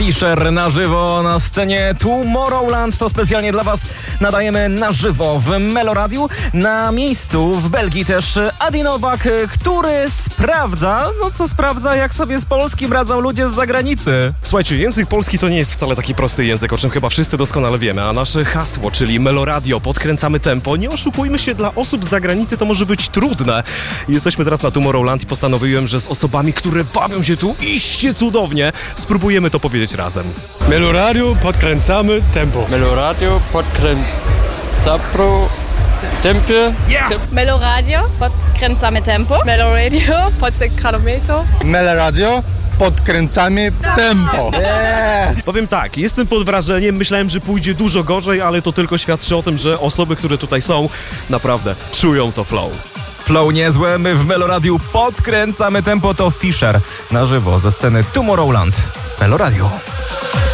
Fischer na żywo na scenie Tomorrowland. To specjalnie dla Was nadajemy na żywo w Meloradiu. Na miejscu w Belgii też Adi Nowak, który sprawdza, jak sobie z polskim radzą ludzie z zagranicy. Słuchajcie, język polski to nie jest wcale taki prosty język, o czym chyba wszyscy doskonale wiemy, a nasze hasło, czyli Meloradio, podkręcamy tempo. Nie oszukujmy się, dla osób z zagranicy to może być trudne. Jesteśmy teraz na Tomorrowland i postanowiłem, że z osobami, które bawią się tu iście cudownie, spróbujemy to powiedzieć razem. Meloradio, podkręcamy tempo. Meloradio, podkręcamy tempo. Yeah! Meloradio, podkręcamy tempo. Meloradio, podkręcamy tempo. Meloradio, podkręcamy tempo. Powiem tak, jestem pod wrażeniem, myślałem, że pójdzie dużo gorzej, ale to tylko świadczy o tym, że osoby, które tutaj są, naprawdę czują to flow. Flow niezłe, my w Meloradiu podkręcamy tempo, to Fischer na żywo ze sceny Tomorrowland. Meloradio.